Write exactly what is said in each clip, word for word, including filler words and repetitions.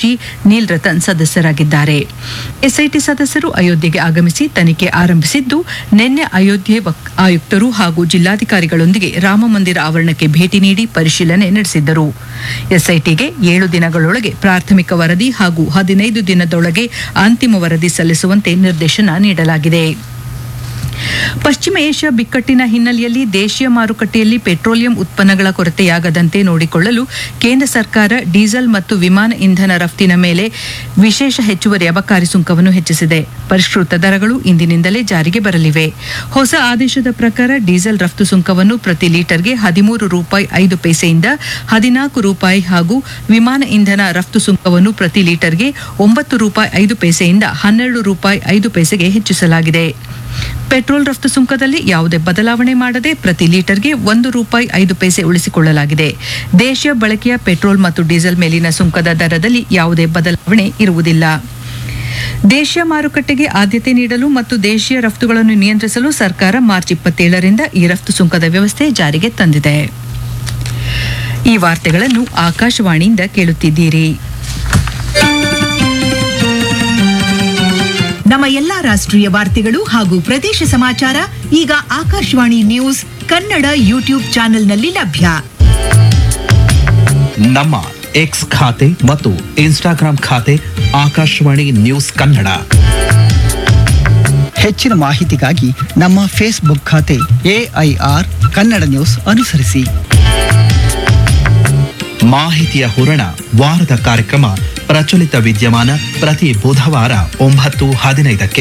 ಕಾರ್ಯದರ್ಶಿ ನೀಲ್ ರತನ್ ಸದಸ್ಯರಾಗಿದ್ದಾರೆ. ಎಸ್ಐಟಿ ಸದಸ್ಯರು ಅಯೋಧ್ಯೆಗೆ ಆಗಮಿಸಿ ತನಿಖೆ ಆರಂಭಿಸಿದ್ದು, ನಿನ್ನೆ ಅಯೋಧ್ಯೆ ಆಯುಕ್ತರು ಹಾಗೂ ಜಿಲ್ಲಾಧಿಕಾರಿಗಳೊಂದಿಗೆ ರಾಮಮಂದಿರ ಆವರಣಕ್ಕೆ ಭೇಟಿ ನೀಡಿ ಪರಿಶೀಲನೆ ನಡೆಸಿದ್ದರು. ಎಸ್ಐಟಿಗೆ ಏಳು ದಿನಗಳೊಳಗೆ ಪ್ರಾಥಮಿಕ ವರದಿ ಹಾಗೂ ಹದಿನೈದು ದಿನದೊಳಗೆ ಅಂತಿಮ ವರದಿ ಸಲ್ಲಿಸುವಂತೆ ನಿರ್ದೇಶನ ನೀಡಲಾಗಿದೆ. ಪಶ್ಚಿಮ ಏಷ್ಯಾ ಬಿಕ್ಕಟ್ಟಿನ ಹಿನ್ನೆಲೆಯಲ್ಲಿ ದೇಶೀಯ ಮಾರುಕಟ್ಟೆಯಲ್ಲಿ ಪೆಟ್ರೋಲಿಯಂ ಉತ್ಪನ್ನಗಳ ಕೊರತೆಯಾಗದಂತೆ ನೋಡಿಕೊಳ್ಳಲು ಕೇಂದ್ರ ಸರ್ಕಾರ ಡೀಸೆಲ್ ಮತ್ತು ವಿಮಾನ ಇಂಧನ ರಫ್ತಿನ ಮೇಲೆ ವಿಶೇಷ ಹೆಚ್ಚುವರಿ ಅಬಕಾರಿ ಸುಂಕವನ್ನು ಹೆಚ್ಚಿಸಿದೆ. ಪರಿಷ್ಕೃತ ದರಗಳು ಇಂದಿನಿಂದಲೇ ಜಾರಿಗೆ ಬರಲಿವೆ. ಹೊಸ ಆದೇಶದ ಪ್ರಕಾರ ಡೀಸೆಲ್ ರಫ್ತು ಸುಂಕವನ್ನು ಪ್ರತಿ ಲೀಟರ್ಗೆ ಹದಿಮೂರು ರೂಪಾಯಿ ಐದು ಪೈಸೆಯಿಂದ ಹದಿನಾಲ್ಕು ರೂಪಾಯಿ ಹಾಗೂ ವಿಮಾನ ಇಂಧನ ರಫ್ತು ಸುಂಕವನ್ನು ಪ್ರತಿ ಲೀಟರ್ಗೆ ಒಂಬತ್ತು ರೂಪಾಯಿ ಐದು ಪೈಸೆಯಿಂದ ಹನ್ನೆರಡು ರೂಪಾಯಿ ಐದು ಪೈಸೆಗೆ ಹೆಚ್ಚಿಸಲಾಗಿದೆ. ಪೆಟ್ರೋಲ್ ರಫ್ತು ಸುಂಕದಲ್ಲಿ ಯಾವುದೇ ಬದಲಾವಣೆ ಮಾಡದೆ ಪ್ರತಿ ಲೀಟರ್ಗೆ ಒಂದು ರೂಪಾಯಿ ಐದು ಪೈಸೆ ಉಳಿಸಿಕೊಳ್ಳಲಾಗಿದೆ. ದೇಶೀಯ ಬಳಕೆಯ ಪೆಟ್ರೋಲ್ ಮತ್ತು ಡೀಸೆಲ್ ಮೇಲಿನ ಸುಂಕದ ದರದಲ್ಲಿ ಯಾವುದೇ ಬದಲಾವಣೆ ಇರುವುದಿಲ್ಲ. ದೇಶೀಯ ಮಾರುಕಟ್ಟೆಗೆ ಆದ್ಯತೆ ನೀಡಲು ಮತ್ತು ದೇಶೀಯ ರಫ್ತುಗಳನ್ನು ನಿಯಂತ್ರಿಸಲು ಸರ್ಕಾರ ಮಾರ್ಚ್ ಇಪ್ಪತ್ತೇಳರಿಂದ ಈ ರಫ್ತು ಸುಂಕದ ವ್ಯವಸ್ಥೆ ಜಾರಿಗೆ ತಂದಿದೆ. ಈ ವಾರ್ತೆಗಳನ್ನು ಆಕಾಶವಾಣಿಯಿಂದ ಕೇಳುತ್ತಿದ್ದೀರಿ. ನಮ್ಮ ಎಲ್ಲಾ ರಾಷ್ಟ್ರೀಯ ವಾರ್ತೆಗಳು ಹಾಗೂ ಪ್ರದೇಶ ಸಮಾಚಾರ ಈಗ ಆಕಾಶವಾಣಿ ನ್ಯೂಸ್ ಕನ್ನಡ ಯೂಟ್ಯೂಬ್ ಚಾನೆಲ್ನಲ್ಲಿ ಲಭ್ಯ. ನಮ್ಮ ಎಕ್ಸ್ ಖಾತೆ ಮತ್ತು ಇನ್ಸ್ಟಾಗ್ರಾಂ ಖಾತೆ ಆಕಾಶವಾಣಿ ನ್ಯೂಸ್ ಕನ್ನಡ. ಹೆಚ್ಚಿನ ಮಾಹಿತಿಗಾಗಿ ನಮ್ಮ ಫೇಸ್ಬುಕ್ ಖಾತೆ ಎಐಆರ್ ಕನ್ನಡ ನ್ಯೂಸ್ ಅನುಸರಿಸಿ. ಮಾಹಿತಿಯ ಹೂರಣ ವಾರದ ಕಾರ್ಯಕ್ರಮ ಪ್ರಚಲಿತ ವಿದ್ಯಮಾನ ಪ್ರತಿ ಬುಧವಾರ ಒಂಬತ್ತು ಹದಿನೈದಕ್ಕೆ.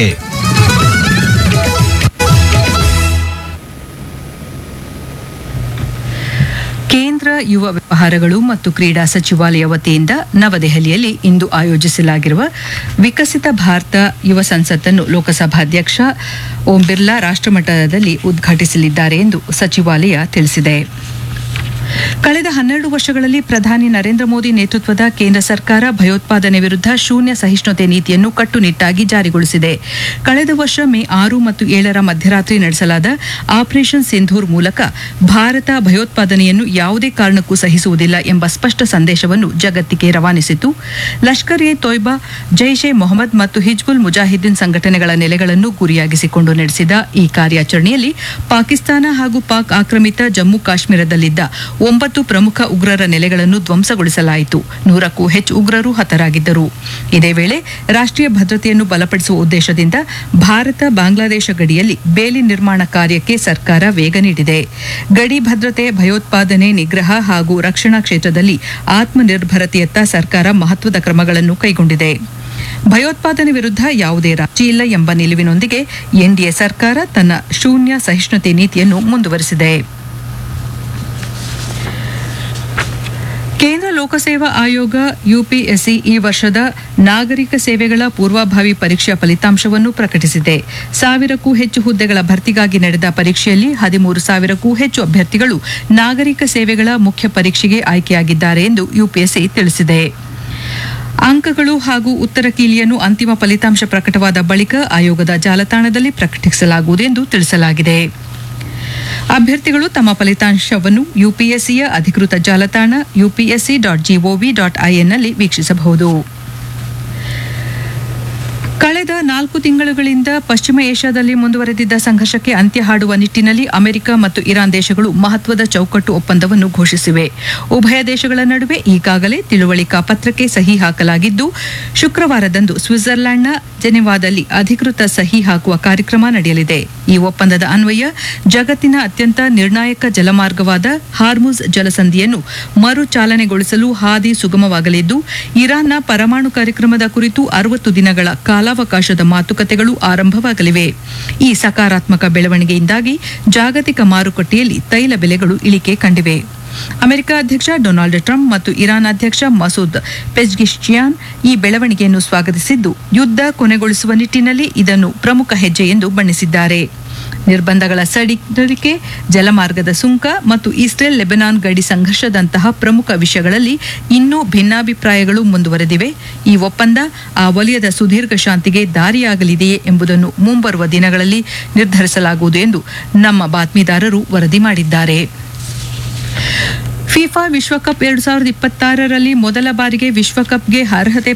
ಕೇಂದ್ರ ಯುವ ವ್ಯವಹಾರಗಳು ಮತ್ತು ಕ್ರೀಡಾ ಸಚಿವಾಲಯ ವತಿಯಿಂದ ನವದೆಹಲಿಯಲ್ಲಿ ಇಂದು ಆಯೋಜಿಸಲಾಗಿರುವ ವಿಕಸಿತ ಭಾರತ ಯುವ ಸಂಸತ್ತನ್ನು ಲೋಕಸಭಾಧ್ಯಕ್ಷ ಓಂ ಬಿರ್ಲಾ ರಾಷ್ಟ್ರಮಟ್ಟದಲ್ಲಿ ಉದ್ಘಾಟಿಸಲಿದ್ದಾರೆ ಎಂದು ಸಚಿವಾಲಯ ತಿಳಿಸಿದೆ. ಕಳೆದ ಹನ್ನೆರಡು ವರ್ಷಗಳಲ್ಲಿ ಪ್ರಧಾನಿ ನರೇಂದ್ರ ಮೋದಿ ನೇತೃತ್ವದ ಕೇಂದ್ರ ಸರ್ಕಾರ ಭಯೋತ್ಪಾದನೆ ವಿರುದ್ಧ ಶೂನ್ಯ ಸಹಿಷ್ಣುತೆ ನೀತಿಯನ್ನು ಕಟ್ಟುನಿಟ್ಟಾಗಿ ಜಾರಿಗೊಳಿಸಿದೆ. ಕಳೆದ ವರ್ಷ ಮೇ ಆರು ಮತ್ತು ಏಳರ ಮಧ್ಯರಾತ್ರಿ ನಡೆಸಲಾದ ಆಪರೇಷನ್ ಸಿಂಧೂರ್ ಮೂಲಕ ಭಾರತ ಭಯೋತ್ಪಾದನೆಯನ್ನು ಯಾವುದೇ ಕಾರಣಕ್ಕೂ ಸಹಿಸುವುದಿಲ್ಲ ಎಂಬ ಸ್ಪಷ್ಟ ಸಂದೇಶವನ್ನು ಜಗತ್ತಿಗೆ ರವಾನಿಸಿತು. ಲಷ್ಕರ್ ಎ ತೊಯ್ಬಾ, ಜೈಷ್ ಎ ಮೊಹಮ್ಮದ್ ಮತ್ತು ಹಿಜ್ಬುಲ್ ಮುಜಾಹಿದ್ದೀನ್ ಸಂಘಟನೆಗಳ ನೆಲೆಗಳನ್ನು ಗುರಿಯಾಗಿಸಿಕೊಂಡು ನಡೆಸಿದ ಈ ಕಾರ್ಯಾಚರಣೆಯಲ್ಲಿ ಪಾಕಿಸ್ತಾನ ಹಾಗೂ ಪಾಕ್ ಆಕ್ರಮಿತ ಜಮ್ಮು ಕಾಶ್ಮೀರದಲ್ಲಿದ್ದ ಒಂಬತ್ತು ಪ್ರಮುಖ ಉಗ್ರರ ನೆಲೆಗಳನ್ನು ಧ್ವಂಸಗೊಳಿಸಲಾಯಿತು. ನೂರಕ್ಕೂ ಹೆಚ್ಚು ಉಗ್ರರು ಹತರಾಗಿದ್ದರು. ಇದೇ ವೇಳೆ ರಾಷ್ಟ್ರೀಯ ಭದ್ರತೆಯನ್ನು ಬಲಪಡಿಸುವ ಉದ್ದೇಶದಿಂದ ಭಾರತ ಬಾಂಗ್ಲಾದೇಶ ಗಡಿಯಲ್ಲಿ ಬೇಲಿ ನಿರ್ಮಾಣ ಕಾರ್ಯಕ್ಕೆ ಸರ್ಕಾರ ವೇಗ ನೀಡಿದೆ. ಗಡಿ ಭದ್ರತೆ, ಭಯೋತ್ಪಾದನೆ ನಿಗ್ರಹ ಹಾಗೂ ರಕ್ಷಣಾ ಕ್ಷೇತ್ರದಲ್ಲಿ ಆತ್ಮನಿರ್ಭರತೆಯತ್ತ ಸರ್ಕಾರ ಮಹತ್ವದ ಕ್ರಮಗಳನ್ನು ಕೈಗೊಂಡಿದೆ. ಭಯೋತ್ಪಾದನೆ ವಿರುದ್ಧ ಯಾವುದೇ ರಾಜಿ ಇಲ್ಲ ಎಂಬ ನಿಲುವಿನೊಂದಿಗೆ ಎನ್ಡಿಎ ಸರ್ಕಾರ ತನ್ನ ಶೂನ್ಯ ಸಹಿಷ್ಣುತೆ ನೀತಿಯನ್ನು ಮುಂದುವರೆಸಿದೆ. ಕೇಂದ್ರ ಲೋಕಸೇವಾ ಆಯೋಗ ಯುಪಿಎಸ್ಸಿ ಈ ವರ್ಷದ ನಾಗರಿಕ ಸೇವೆಗಳ ಪೂರ್ವಭಾವಿ ಪರೀಕ್ಷೆಯ ಫಲಿತಾಂಶವನ್ನು ಪ್ರಕಟಿಸಿದೆ. ಸಾವಿರಕ್ಕೂ ಹೆಚ್ಚು ಹುದ್ದೆಗಳ ಭರ್ತಿಗಾಗಿ ನಡೆದ ಪರೀಕ್ಷೆಯಲ್ಲಿ ಹದಿಮೂರು ಸಾವಿರಕ್ಕೂ ಹೆಚ್ಚು ಅಭ್ಯರ್ಥಿಗಳು ನಾಗರಿಕ ಸೇವೆಗಳ ಮುಖ್ಯ ಪರೀಕ್ಷೆಗೆ ಆಯ್ಕೆಯಾಗಿದ್ದಾರೆ ಎಂದು ಯುಪಿಎಸ್ಸಿ ತಿಳಿಸಿದೆ. ಅಂಕಗಳು ಹಾಗೂ ಉತ್ತರ ಕೀಲಿಯನ್ನು ಅಂತಿಮ ಫಲಿತಾಂಶ ಪ್ರಕಟವಾದ ಬಳಿಕ ಆಯೋಗದ ಜಾಲತಾಣದಲ್ಲಿ ಪ್ರಕಟಿಸಲಾಗುವುದು ಎಂದು ತಿಳಿಸಲಾಗಿದೆ. ಅಭ್ಯರ್ಥಿಗಳು ತಮ್ಮ ಫಲಿತಾಂಶವನ್ನು ಯುಪಿಎಸ್ಸಿಯ ಅಧಿಕೃತ ಜಾಲತಾಣ ಯುಪಿಎಸ್ಸಿ ಡಾಟ್ ಜಿಒವಿ ಡಾಟ್ ಐಎನ್ನಲ್ಲಿ ವೀಕ್ಷಿಸಬಹುದು. ಕಳೆದ ನಾಲ್ಕು ತಿಂಗಳುಗಳಿಂದ ಪಶ್ಚಿಮ ಏಷ್ಯಾದಲ್ಲಿ ಮುಂದುವರೆದಿದ್ದ ಸಂಘರ್ಷಕ್ಕೆ ಅಂತ್ಯ ಹಾಡುವ ನಿಟ್ಟಿನಲ್ಲಿ ಅಮೆರಿಕ ಮತ್ತು ಇರಾನ್ ದೇಶಗಳು ಮಹತ್ವದ ಚೌಕಟ್ಟು ಒಪ್ಪಂದವನ್ನು ಘೋಷಿಸಿವೆ. ಉಭಯ ದೇಶಗಳ ನಡುವೆ ಈಗಾಗಲೇ ತಿಳುವಳಿಕಾ ಪತ್ರಕ್ಕೆ ಸಹಿ ಹಾಕಲಾಗಿದ್ದು, ಶುಕ್ರವಾರದಂದು ಸ್ವಿಟ್ಜರ್ಲೆಂಡ್ನ ಜೆನೆವಾದಲ್ಲಿ ಅಧಿಕೃತ ಸಹಿ ಹಾಕುವ ಕಾರ್ಯಕ್ರಮ ನಡೆಯಲಿದೆ. ಈ ಒಪ್ಪಂದದ ಅನ್ವಯ ಜಗತ್ತಿನ ಅತ್ಯಂತ ನಿರ್ಣಾಯಕ ಜಲಮಾರ್ಗವಾದ ಹಾರ್ಮುಜ್ ಜಲಸಂಧಿಯನ್ನು ಮರು ಚಾಲನೆಗೊಳಿಸಲು ಹಾದಿ ಸುಗಮವಾಗಲಿದ್ದು, ಇರಾನ್ನ ಪರಮಾಣು ಕಾರ್ಯಕ್ರಮದ ಕುರಿತು ಅರವತ್ತು ದಿನಗಳ ಕಾಲಾವಕಾಶದ ಮಾತುಕತೆಗಳು ಆರಂಭವಾಗಲಿವೆ. ಈ ಸಕಾರಾತ್ಮಕ ಬೆಳವಣಿಗೆಯಿಂದಾಗಿ ಜಾಗತಿಕ ಮಾರುಕಟ್ಟೆಯಲ್ಲಿ ತೈಲ ಬೆಲೆಗಳು ಇಳಿಕೆ ಕಂಡಿವೆ. ಅಮೆರಿಕ ಅಧ್ಯಕ್ಷ ಡೊನಾಲ್ಡ್ ಟ್ರಂಪ್ ಮತ್ತು ಇರಾನ್ ಅಧ್ಯಕ್ಷ ಮಸೂದ್ ಪೆಜ್ಗಿಶ್ಚಿಯಾನ್ ಈ ಬೆಳವಣಿಗೆಯನ್ನು ಸ್ವಾಗತಿಸಿದ್ದು, ಯುದ್ಧ ಕೊನೆಗೊಳಿಸುವ ನಿಟ್ಟಿನಲ್ಲಿ ಇದನ್ನು ಪ್ರಮುಖ ಹೆಜ್ಜೆ ಎಂದು ಬಣ್ಣಿಸಿದ್ದಾರೆ. ನಿರ್ಬಂಧಗಳ ಸಡಿಲಿಕೆ, ಜಲಮಾರ್ಗದ ಸುಂಕ ಮತ್ತು ಇಸ್ರೇಲ್ ಲೆಬನಾನ್ ಗಡಿ ಸಂಘರ್ಷದಂತಹ ಪ್ರಮುಖ ವಿಷಯಗಳಲ್ಲಿ ಇನ್ನೂ ಭಿನ್ನಾಭಿಪ್ರಾಯಗಳು ಮುಂದುವರೆದಿವೆ. ಈ ಒಪ್ಪಂದ ಆ ವಲಯದ ಸುದೀರ್ಘ ಶಾಂತಿಗೆ ದಾರಿಯಾಗಲಿದೆಯೇ ಎಂಬುದನ್ನು ಮುಂಬರುವ ದಿನಗಳಲ್ಲಿ ನಿರ್ಧರಿಸಲಾಗುವುದು ಎಂದು ನಮ್ಮ ಬಾತ್ಮೀದಾರರು ವರದಿ ಮಾಡಿದ್ದಾರೆ. ಫಿಫಾ ವಿಶ್ವಕಪ್ ಎರಡು ಸಾವಿರದ ಇಪ್ಪತ್ತಾರರಲ್ಲಿ ಮೊದಲ ಬಾರಿಗೆ ವಿಶ್ವಕಪ್ಗೆ ಅರ್ಹತೆ